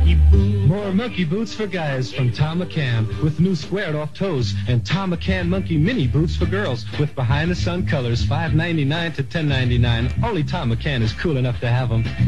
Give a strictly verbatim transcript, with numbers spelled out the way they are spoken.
More monkey boots for guys from Tom McCann with new squared-off toes, and Tom McCann monkey mini boots for girls with behind-the-sun colors, five ninety-nine to ten ninety-nine. Only Tom McCann is cool enough to have them.